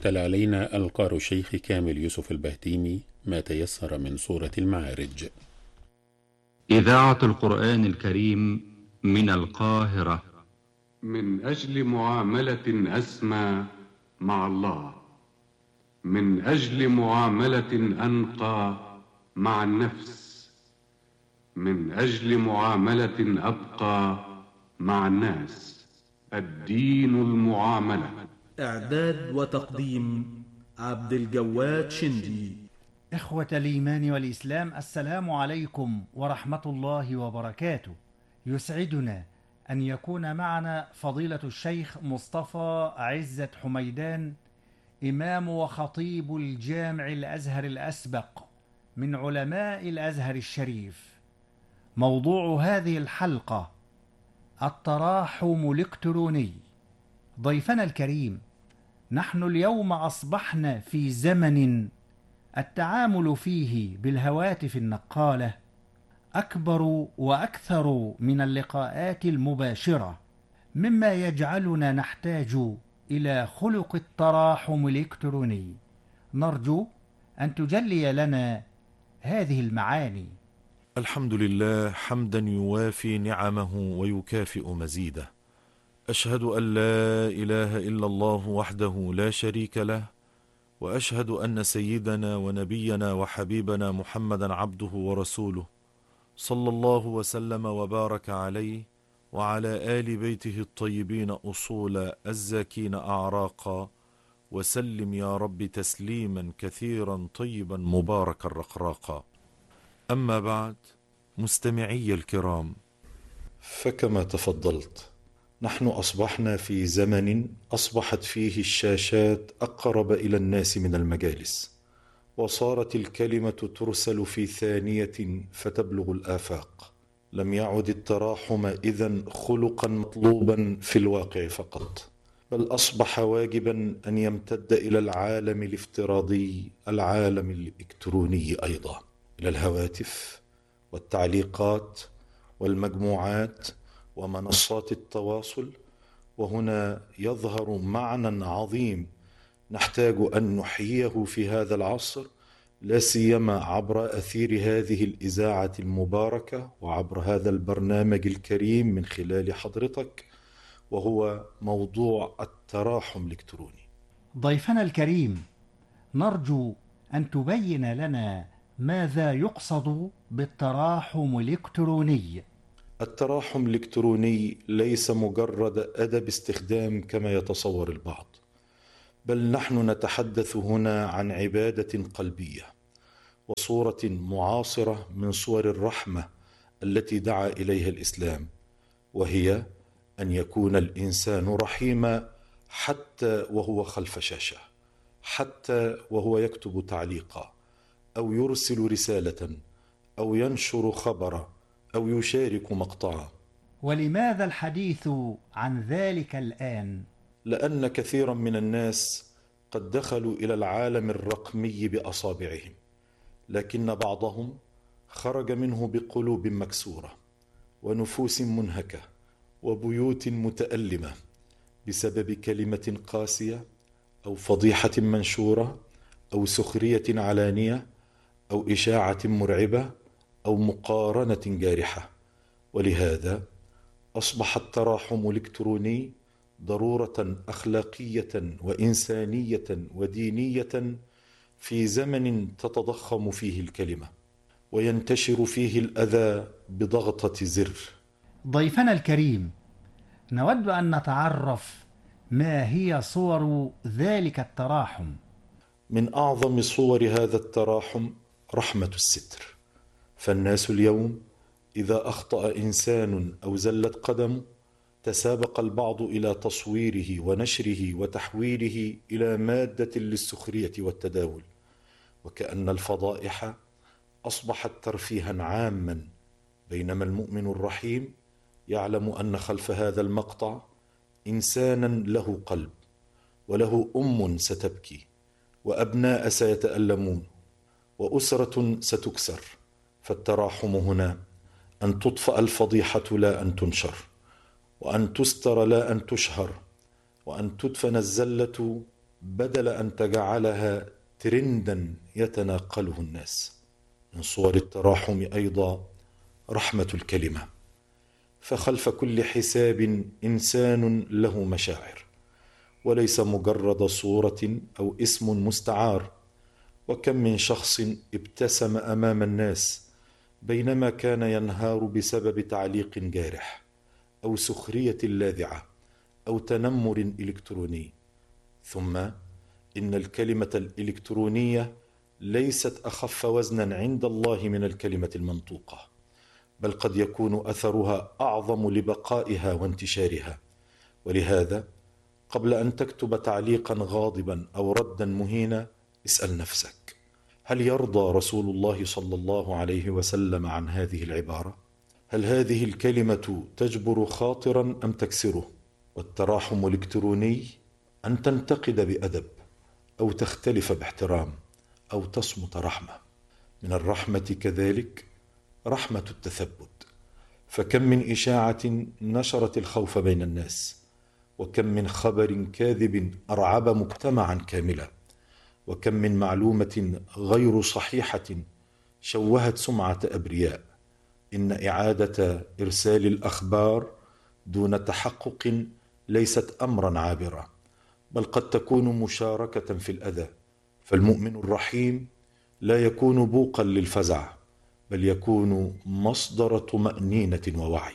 تلا علينا القار الشيخ كامل يوسف البهتيمي ما تيسر من سورة المعارج. إذاعة القرآن الكريم من القاهرة. من أجل معاملة أسمى مع الله، من أجل معاملة أنقى مع النفس، من أجل معاملة أبقى مع الناس. الدين المعاملة. إعداد وتقديم عبد الجواد شندي. إخوة الإيمان والإسلام، السلام عليكم ورحمة الله وبركاته. يسعدنا أن يكون معنا فضيلة الشيخ مصطفى عزت حميدان، إمام وخطيب الجامع الأزهر الأسبق من علماء الأزهر الشريف. موضوع هذه الحلقة التراحم الإلكتروني. ضيفنا الكريم، نحن اليوم أصبحنا في زمن التعامل فيه بالهواتف النقالة أكبر وأكثر من اللقاءات المباشرة، مما يجعلنا نحتاج إلى خلق التراحم الإلكتروني. نرجو أن تجلي لنا هذه المعاني. الحمد لله حمدا يوافي نعمه ويكافئ مزيده. أشهد أن لا إله إلا الله وحده لا شريك له، وأشهد أن سيدنا ونبينا وحبيبنا محمدا عبده ورسوله، صلى الله وسلم وبارك عليه وعلى آل بيته الطيبين أصولا الزاكين أعراقا، وسلم يا رب تسليما كثيرا طيبا مباركا رقراقا. أما بعد، مستمعي الكرام، فكما تفضلت، نحن أصبحنا في زمن أصبحت فيه الشاشات أقرب إلى الناس من المجالس، وصارت الكلمة ترسل في ثانية فتبلغ الآفاق. لم يعد التراحم إذن خلقا مطلوبا في الواقع فقط، بل أصبح واجبا أن يمتد إلى العالم الافتراضي، العالم الإلكتروني أيضا، إلى الهواتف والتعليقات والمجموعات ومنصات التواصل. وهنا يظهر معنى عظيم نحتاج أن نحييه في هذا العصر، لا سيما عبر أثير هذه الإذاعة المباركة وعبر هذا البرنامج الكريم من خلال حضرتك، وهو موضوع التراحم الإلكتروني. ضيفنا الكريم، نرجو أن تبين لنا ماذا يقصد بالتراحم الإلكتروني. التراحم الإلكتروني ليس مجرد أدب استخدام كما يتصور البعض، بل نحن نتحدث هنا عن عبادة قلبية وصورة معاصرة من صور الرحمة التي دعا إليها الإسلام، وهي أن يكون الإنسان رحيما حتى وهو خلف شاشة، حتى وهو يكتب تعليقا أو يرسل رسالة أو ينشر خبرا أو يشارك مقطعا. ولماذا الحديث عن ذلك الآن؟ لأن كثيرا من الناس قد دخلوا إلى العالم الرقمي بأصابعهم، لكن بعضهم خرج منه بقلوب مكسورة ونفوس منهكة وبيوت متألمة بسبب كلمة قاسية أو فضيحة منشورة أو سخرية علانية أو إشاعة مرعبة أو مقارنة جارحة. ولهذا أصبح التراحم الإلكتروني ضرورة أخلاقية وإنسانية ودينية في زمن تتضخم فيه الكلمة وينتشر فيه الأذى بضغطة زر. ضيفنا الكريم، نود أن نتعرف ما هي صور ذلك التراحم. من أعظم صور هذا التراحم رحمة الستر، فالناس اليوم إذا أخطأ إنسان أو زلت قدم تسابق البعض إلى تصويره ونشره وتحويله إلى مادة للسخرية والتداول، وكأن الفضائح أصبحت ترفيها عاما، بينما المؤمن الرحيم يعلم أن خلف هذا المقطع إنسانا له قلب وله أم ستبكي وأبناء سيتألمون وأسرة ستكسر. فالتراحم هنا أن تطفأ الفضيحة لا أن تنشر، وأن تستر لا أن تشهر، وأن تدفن الزلة بدل أن تجعلها ترندا يتناقله الناس. من صور التراحم أيضا رحمة الكلمة، فخلف كل حساب إنسان له مشاعر، وليس مجرد صورة أو اسم مستعار. وكم من شخص ابتسم أمام الناس بينما كان ينهار بسبب تعليق جارح أو سخرية لاذعة أو تنمر إلكتروني. ثم إن الكلمة الإلكترونية ليست أخف وزنا عند الله من الكلمة المنطوقة، بل قد يكون أثرها أعظم لبقائها وانتشارها. ولهذا قبل أن تكتب تعليقا غاضبا أو ردا مهينا اسأل نفسك: هل يرضى رسول الله صلى الله عليه وسلم عن هذه العبارة؟ هل هذه الكلمة تجبر خاطرا أم تكسره؟ والتراحم الإلكتروني أن تنتقد بأدب أو تختلف باحترام أو تصمت رحمة. من الرحمة كذلك رحمة التثبت، فكم من إشاعة نشرت الخوف بين الناس، وكم من خبر كاذب أرعب مجتمعا كاملا، وكم من معلومة غير صحيحة شوهت سمعة أبرياء. إن إعادة إرسال الأخبار دون تحقق ليست أمرا عابرا، بل قد تكون مشاركة في الأذى. فالمؤمن الرحيم لا يكون بوقا للفزع، بل يكون مصدر طمأنينة ووعي،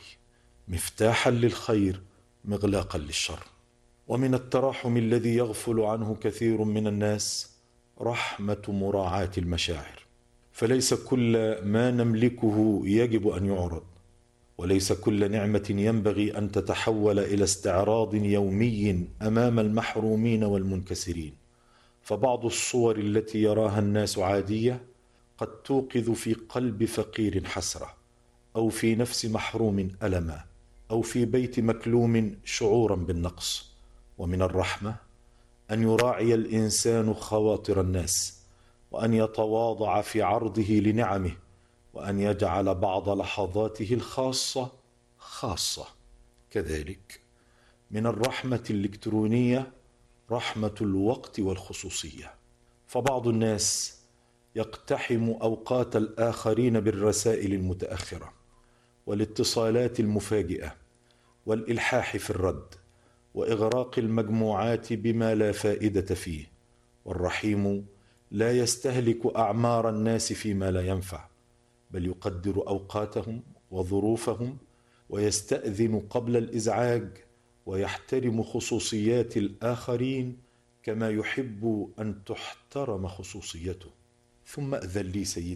مفتاحا للخير مغلاقا للشر. ومن التراحم الذي يغفل عنه كثير من الناس رحمة مراعاة المشاعر، فليس كل ما نملكه يجب أن يعرض، وليس كل نعمة ينبغي أن تتحول إلى استعراض يومي أمام المحرومين والمنكسرين. فبعض الصور التي يراها الناس عادية قد توقظ في قلب فقير حسرة، أو في نفس محروم ألما، أو في بيت مكلوم شعورا بالنقص. ومن الرحمة أن يراعي الإنسان خواطر الناس، وأن يتواضع في عرضه لنعمه، وأن يجعل بعض لحظاته الخاصة خاصة. كذلك من الرحمة الإلكترونية رحمة الوقت والخصوصية، فبعض الناس يقتحم أوقات الآخرين بالرسائل المتأخرة والاتصالات المفاجئة والإلحاح في الرد وإغراق المجموعات بما لا فائدة فيه. والرحيم لا يستهلك أعمار الناس فيما لا ينفع، بل يقدر أوقاتهم وظروفهم، ويستأذن قبل الإزعاج، ويحترم خصوصيات الآخرين كما يحب أن تحترم خصوصيته. ثم أذن لي سيدي